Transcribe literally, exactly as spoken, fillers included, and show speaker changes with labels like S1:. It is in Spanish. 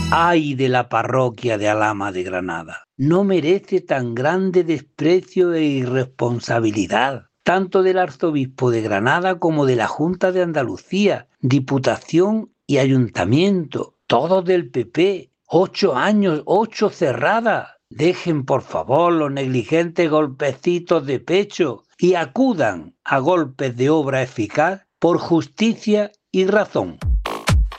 S1: ¡Ay de la parroquia de Alhama de Granada! No merece tan grande desprecio e irresponsabilidad, tanto del arzobispo de Granada como de la Junta de Andalucía, Diputación y Ayuntamiento, todos del P P. Ocho años, ocho cerradas. Dejen, por favor, los negligentes golpecitos de pecho y acudan a golpes de obra eficaz por justicia y razón.